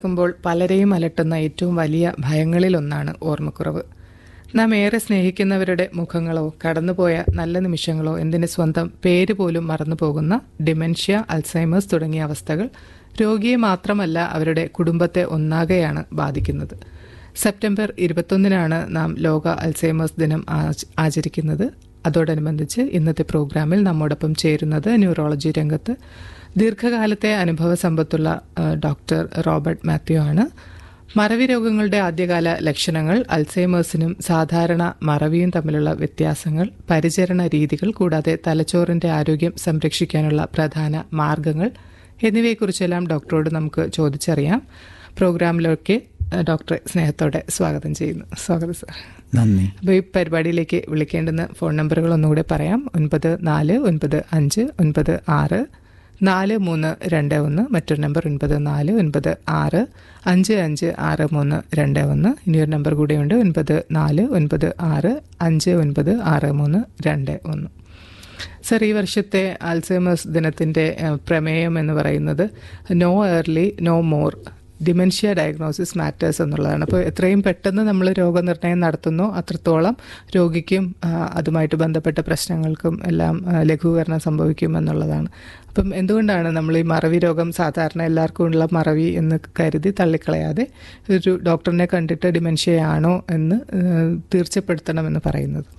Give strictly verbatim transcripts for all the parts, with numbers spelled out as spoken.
ഓർക്കുമ്പോൾ പലരെയും അലട്ടുന്ന ഏറ്റവും വലിയ ഭയങ്ങളിലൊന്നാണ് ഓർമ്മക്കുറവ്. നാം ഏറെ സ്നേഹിക്കുന്നവരുടെ മുഖങ്ങളോ കടന്നുപോയ നല്ല നിമിഷങ്ങളോ എന്തിന് സ്വന്തം പേര് പോലും മറന്നുപോകുന്ന ഡിമെൻഷ്യ, അൽസൈമേഴ്സ് തുടങ്ങിയ അവസ്ഥകൾ രോഗിയെ മാത്രമല്ല അവരുടെ കുടുംബത്തെ ഒന്നാകെയാണ് ബാധിക്കുന്നത്. സെപ്റ്റംബർ ഇരുപത്തൊന്നിനാണ് നാം ലോക അൽസൈമേഴ്സ് ദിനം ആചരിക്കുന്നത്. അതോടനുബന്ധിച്ച് ഇന്നത്തെ പ്രോഗ്രാമിൽ നമ്മോടൊപ്പം ചേരുന്നത് ന്യൂറോളജി രംഗത്ത് ദീർഘകാലത്തെ അനുഭവ സമ്പത്തുള്ള ഡോക്ടർ റോബർട്ട് മാത്യു ആണ്. മറവി രോഗങ്ങളുടെ ആദ്യകാല ലക്ഷണങ്ങൾ, അൽസൈമേഴ്സിനും സാധാരണ മറവിയും തമ്മിലുള്ള വ്യത്യാസങ്ങൾ, പരിചരണ രീതികൾ, കൂടാതെ തലച്ചോറിന്റെ ആരോഗ്യം സംരക്ഷിക്കാനുള്ള പ്രധാന മാർഗങ്ങൾ എന്നിവയെക്കുറിച്ചെല്ലാം ഡോക്ടറോട് നമുക്ക് ചോദിച്ചറിയാം. പ്രോഗ്രാമിലൊക്കെ ഡോക്ടറെ സ്നേഹത്തോടെ സ്വാഗതം ചെയ്യുന്നു. സ്വാഗതം സർ. നന്ദി. അപ്പോൾ ഈ പരിപാടിയിലേക്ക് വിളിക്കേണ്ടുന്ന ഫോൺ നമ്പറുകൾ ഒന്നുകൂടെ പറയാം. ഒൻപത് നാല് ഒൻപത് അഞ്ച് ഒൻപത് ആറ് നാല് മൂന്ന് രണ്ട് ഒന്ന്, മറ്റൊരു നമ്പർ ഒൻപത് നാല് ഒൻപത് ആറ് അഞ്ച് അഞ്ച് ആറ് മൂന്ന് രണ്ട് ഒന്ന്. ഇനിയൊരു നമ്പർ കൂടെയുണ്ട്, ഒൻപത് നാല് ഒൻപത് ആറ് അഞ്ച് ഒൻപത് ആറ് മൂന്ന് രണ്ട് ഒന്ന്. സർ, ഈ വർഷത്തെ അൽസൈമേഴ്സ് ദിനത്തിൻ്റെ പ്രമേയം എന്ന് പറയുന്നത് no early no more, dementia diagnosis matters എന്നുള്ളതാണ്. അപ്പോൾ എത്രയും പെട്ടെന്ന് നമ്മൾ രോഗനിർണയം നടത്തുന്നു അത്രത്തോളം രോഗിക്കും അതുമായിട്ട് ബന്ധപ്പെട്ട പ്രശ്നങ്ങൾക്കും എല്ലാം ലഘൂകരണം സംഭവിക്കും എന്നുള്ളതാണ്. അപ്പം എന്തുകൊണ്ടാണ് നമ്മൾ ഈ മറവി രോഗം സാധാരണ എല്ലാവർക്കും ഉള്ള മറവി എന്ന് കരുതി തള്ളിക്കളയാതെ ഒരു ഡോക്ടറിനെ കണ്ടിട്ട് ഡിമെൻഷ്യയാണോ എന്ന് തീർച്ചപ്പെടുത്തണമെന്ന് പറയുന്നത്?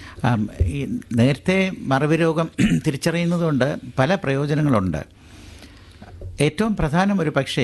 ഈ നേരത്തെ മറവി രോഗം തിരിച്ചറിയുന്നതുകൊണ്ട് പല പ്രയോജനങ്ങളുണ്ട്. ഏറ്റവും പ്രധാനം ഒരു പക്ഷേ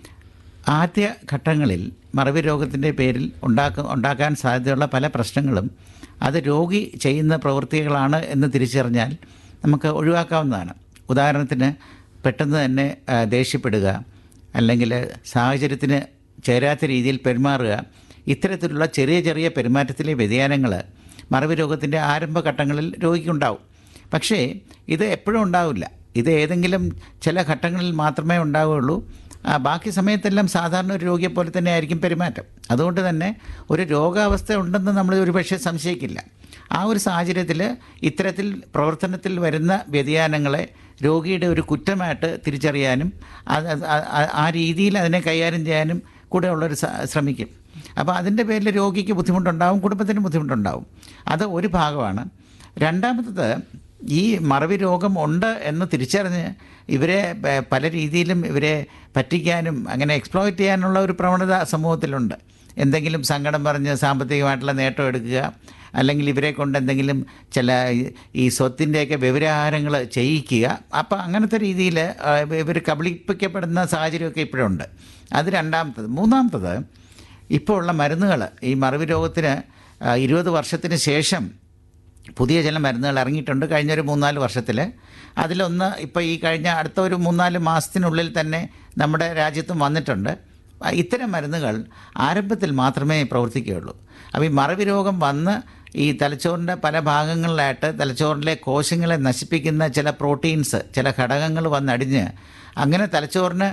ആദ്യ ഘട്ടങ്ങളിൽ മറവി രോഗത്തിൻ്റെ പേരിൽ ഉണ്ടാക്ക ഉണ്ടാക്കാൻ സാധ്യതയുള്ള പല പ്രശ്നങ്ങളും അത് രോഗി ചെയ്യുന്ന പ്രവൃത്തികളാണ് എന്ന് തിരിച്ചറിഞ്ഞാൽ നമുക്ക് ഒഴിവാക്കാവുന്നതാണ്. ഉദാഹരണത്തിന് പെട്ടെന്ന് തന്നെ ദേഷ്യപ്പെടുക, അല്ലെങ്കിൽ സാഹചര്യത്തിന് ചേരാത്ത രീതിയിൽ പെരുമാറുക, ഇത്തരത്തിലുള്ള ചെറിയ ചെറിയ പെരുമാറ്റത്തിലെ വ്യതിയാനങ്ങൾ മറവി രോഗത്തിൻ്റെ ആരംഭഘട്ടങ്ങളിൽ രോഗിക്കുണ്ടാവും. പക്ഷേ ഇത് എപ്പോഴും ഉണ്ടാവില്ല. ഇത് ഏതെങ്കിലും ചില ഘട്ടങ്ങളിൽ മാത്രമേ ഉണ്ടാവുകയുള്ളൂ. ബാക്കി സമയത്തെല്ലാം സാധാരണ ഒരു രോഗിയെ പോലെ തന്നെ ആയിരിക്കും പെരുമാറ്റം. അതുകൊണ്ട് തന്നെ ഒരു രോഗാവസ്ഥ ഉണ്ടെന്ന് നമ്മൾ ഒരു പക്ഷേ സംശയിക്കില്ല. ആ ഒരു സാഹചര്യത്തിൽ ഇത്തരത്തിൽ പ്രവർത്തനത്തിൽ വരുന്ന വ്യതിയാനങ്ങളെ രോഗിയുടെ ഒരു കുറ്റമായിട്ട് തിരിച്ചറിയാനും ആ രീതിയിൽ അതിനെ കൈകാര്യം ചെയ്യാനും കൂടെ ഉള്ളൊരു ശ്രമിക്കും. അപ്പോൾ അതിൻ്റെ പേരിൽ രോഗിക്ക് ബുദ്ധിമുട്ടുണ്ടാവും, കുടുംബത്തിന് ബുദ്ധിമുട്ടുണ്ടാവും. അത് ഒരു ഭാഗമാണ്. രണ്ടാമത്തത്, ഈ മറവി രോഗം ഉണ്ട് എന്ന് തിരിച്ചറിഞ്ഞ് ഇവരെ പല രീതിയിലും ഇവരെ പറ്റിക്കാനും അങ്ങനെ എക്സ്പ്ലോയിറ്റ് ചെയ്യാനുള്ള ഒരു പ്രവണത സമൂഹത്തിലുണ്ട്. എന്തെങ്കിലും സങ്കടം പറഞ്ഞ് സാമ്പത്തികമായിട്ടുള്ള നേട്ടം എടുക്കുക, അല്ലെങ്കിൽ ഇവരെ കൊണ്ട് എന്തെങ്കിലും ചില ഈ സ്വത്തിൻ്റെയൊക്കെ വ്യവഹാരങ്ങൾ ചെയ്യിക്കുക. അപ്പോൾ അങ്ങനത്തെ രീതിയിൽ ഇവർ കബളിപ്പിക്കപ്പെടുന്ന സാഹചര്യമൊക്കെ ഇപ്പോഴുണ്ട്. അത് രണ്ടാമത്തത്. മൂന്നാമത്തത്, ഇപ്പോൾ ഉള്ള മരുന്നുകൾ, ഈ മറവി രോഗത്തിന് ഇരുപത് വർഷത്തിന് ശേഷം പുതിയ ചില മരുന്നുകൾ ഇറങ്ങിയിട്ടുണ്ട് കഴിഞ്ഞൊരു മൂന്നാല് വർഷത്തിൽ. അതിലൊന്ന് ഇപ്പോൾ ഈ കഴിഞ്ഞ അടുത്ത ഒരു മൂന്നാല് മാസത്തിനുള്ളിൽ തന്നെ നമ്മുടെ രാജ്യത്തും വന്നിട്ടുണ്ട്. ഇത്തരം മരുന്നുകൾ ആരംഭത്തിൽ മാത്രമേ പ്രവർത്തിക്കുകയുള്ളൂ. അപ്പോൾ ഈ മറവി രോഗം വന്ന് ഈ തലച്ചോറിൻ്റെ പല ഭാഗങ്ങളിലായിട്ട് തലച്ചോറിലെ കോശങ്ങളെ നശിപ്പിക്കുന്ന ചില പ്രോട്ടീൻസ്, ചില ഘടകങ്ങൾ വന്നടിഞ്ഞ് അങ്ങനെ തലച്ചോറിന്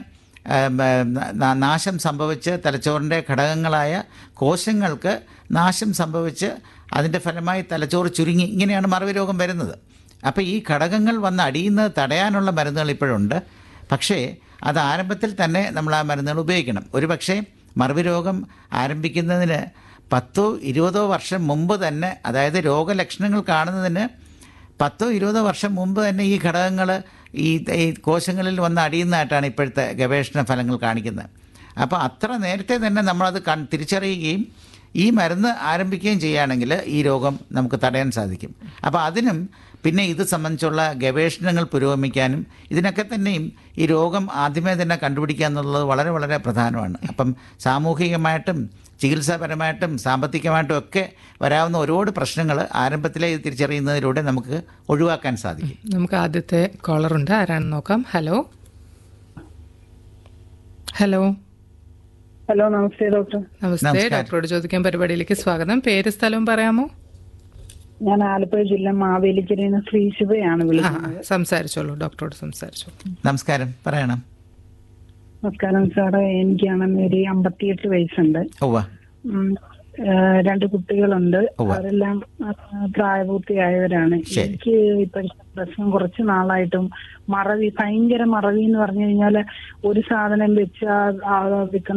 നാശം സംഭവിച്ച് തലച്ചോറിൻ്റെ ഘടകങ്ങളായ കോശങ്ങൾക്ക് നാശം സംഭവിച്ച് അതിൻ്റെ ഫലമായി തലച്ചോറ് ചുരുങ്ങി, ഇങ്ങനെയാണ് മറവി രോഗം വരുന്നത്. അപ്പോൾ ഈ ഘടകങ്ങൾ വന്ന് അടിയുന്നത് തടയാനുള്ള മരുന്നുകൾ ഇപ്പോഴുണ്ട്. പക്ഷേ അത് ആരംഭത്തിൽ തന്നെ നമ്മൾ ആ മരുന്നുകൾ ഉപയോഗിക്കണം. ഒരു പക്ഷേ മറവി രോഗം ആരംഭിക്കുന്നതിന് പത്തോ ഇരുപതോ വർഷം മുമ്പ് തന്നെ, അതായത് രോഗലക്ഷണങ്ങൾ കാണുന്നതിന് പത്തോ ഇരുപതോ വർഷം മുമ്പ് തന്നെ ഈ ഘടകങ്ങൾ ഈ ഈ കോശങ്ങളിൽ വന്ന് അടിയുന്നതായിട്ടാണ് ഇപ്പോഴത്തെ ഗവേഷണ ഫലങ്ങൾ കാണിക്കുന്നത്. അപ്പോൾ അത്ര നേരത്തെ തന്നെ നമ്മളത് കൺ തിരിച്ചറിയുകയും ഈ മരുന്ന് ആരംഭിക്കുകയും ചെയ്യുകയാണെങ്കിൽ ഈ രോഗം നമുക്ക് തടയാൻ സാധിക്കും. അപ്പോൾ അതിനും പിന്നെ ഇത് സംബന്ധിച്ചുള്ള ഗവേഷണങ്ങൾ പുരോഗമിക്കാനും ഇതിനൊക്കെ തന്നെയും ഈ രോഗം ആദ്യമേ തന്നെ കണ്ടുപിടിക്കുക എന്നുള്ളത് വളരെ വളരെ പ്രധാനമാണ്. അപ്പം സാമൂഹികമായിട്ടും ചികിത്സാപരമായിട്ടും സാമ്പത്തികമായിട്ടും ഒക്കെ വരാവുന്ന ഒരുപാട് പ്രശ്നങ്ങൾ ആരംഭത്തിലെ ഇത് തിരിച്ചറിയുന്നതിലൂടെ നമുക്ക് ഒഴിവാക്കാൻ സാധിക്കും. നമുക്ക് ആദ്യത്തെ കോളറുണ്ട്, ആരാണെന്ന് നോക്കാം. ഹലോ ഹലോ ഹലോ നമസ്തേ ഡോക്ടർ. നമസ്തേ, ഡോക്ടറോട് ചോദിക്കാൻ പരിപാടിയിലേക്ക് സ്വാഗതം. പേര് സ്ഥലവും പറയാമോ? ഞാൻ ആലപ്പുഴ ജില്ല മാവേലിക്കരയിൽ നിന്ന് ശ്രീശുഭയാണ് വിളിക്കുന്നത്. സംസാരിച്ചോളൂ, ഡോക്ടറോട് സംസാരിച്ചോളൂ. നമസ്കാരം, പറയണം. നമസ്കാരം സാറേ. എനിക്കാണെന്ന് ഒരു അമ്പത്തിയെട്ട് വയസ്സുണ്ട്. രണ്ട് കുട്ടികളുണ്ട്. അവരെല്ലാം പ്രായപൂർത്തിയായവരാണ്. എനിക്ക് ഇപ്പോഴത്തെ പ്രശ്നം കുറച്ച് നാളായിട്ടും മറവി, ഭയങ്കര മറവി എന്ന് പറഞ്ഞു കഴിഞ്ഞാല് ഒരു സാധനം വെച്ച്